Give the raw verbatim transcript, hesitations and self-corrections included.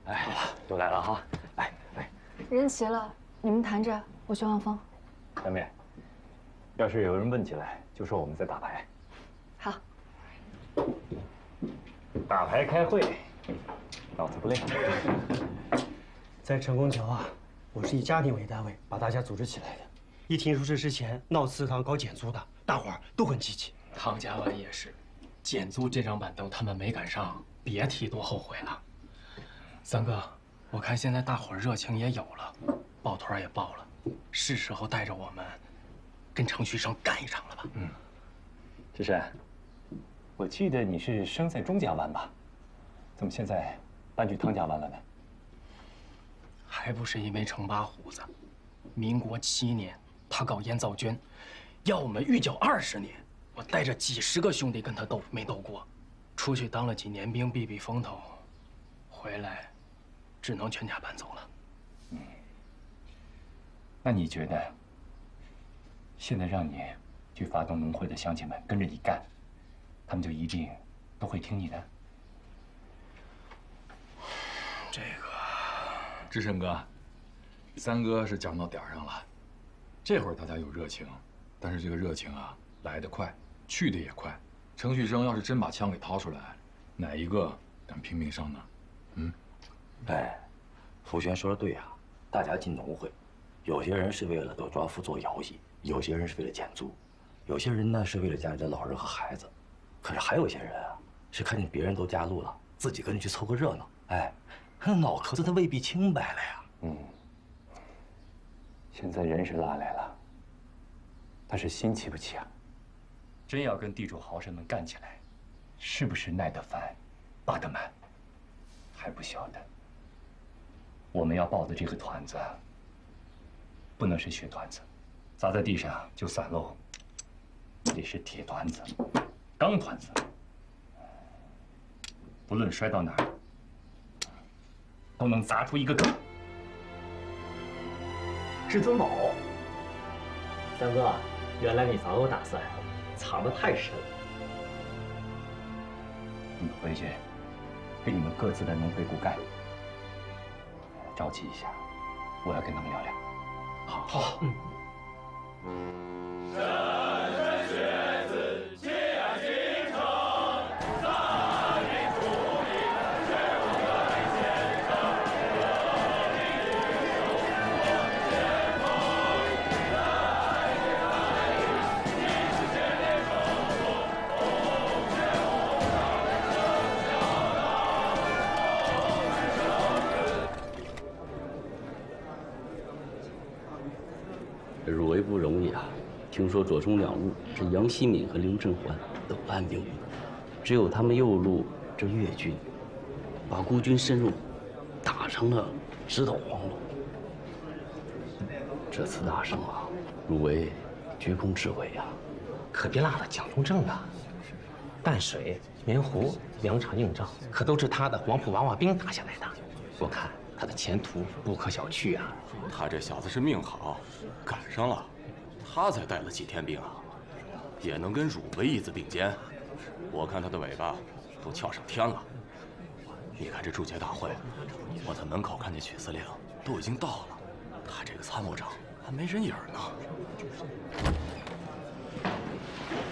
哎，都来了哈！哎哎， 人齐了，你们谈着，我去望风。 小美，要是有人问起来，就说我们在打牌。 好。 打牌开会，老子不累。 在成功桥啊，我是以家庭为单位把大家组织起来的。一听说是之前闹祠堂搞减租的，大伙儿都很积极。 唐家湾也是，减租这张板凳他们没赶上，别提多后悔了。三哥，我看现在大伙儿热情也有了，抱团也抱了，是时候带着我们跟程旭生干一场了吧？ 嗯，志山，我记得你是生在钟家湾吧？怎么现在搬去汤家湾了呢？ 还不是因为程八虎子，民国七年他搞烟造捐，要我们预缴二十年，我带着几十个兄弟跟他斗，没斗过，出去当了几年兵避避风头，回来只能全家搬走了。 嗯，那你觉得现在让你去发动农会的乡亲们跟着你干，他们就一定都会听你的？ 这个， 志胜哥，三哥是讲到点儿上了。这会儿大家有热情，但是这个热情啊，来得快，去得也快。程旭生要是真把枪给掏出来，哪一个敢拼命上呢？嗯， 哎，福全说的对啊，大家进农会，有些人是为了得庄夫做徭役，有些人是为了减租，有些人呢是为了家里的老人和孩子，可是还有一些人啊，是看见别人都加入了，自己跟着去凑个热闹。哎，脑壳子他未必清白了呀。 嗯，现在人是拉来了，但是心齐不齐啊？真要跟地主豪绅们干起来，是不是耐得烦，拔得满，还不晓得。我们要抱的这个团子，不能是雪团子，砸在地上就散喽，得是铁团子、钢团子，不论摔到哪儿，都能砸出一个梗。 至尊宝，三哥，原来你早有打算，藏得太深了。 你们回去跟你们各自的农会骨干召集一下，我要跟他们聊聊。 好，好，嗯。 入围不容易啊！听说左中两路这杨希敏和刘振环都安定，只有他们右路这粤军，把孤军深入打成了直捣黄龙。这次大胜啊，入围居功至伟啊！ 可别落了蒋中正啊！淡水、棉湖两场硬仗，可都是他的黄埔娃娃兵打下来的。我看他的前途不可小觑啊！ 他这小子是命好，赶上了。他才带了几天兵啊，也能跟汝为一字并肩。我看他的尾巴都翘上天了。你看这驻节大会，我在门口看见曲司令都已经到了，他这个参谋长还没人影呢。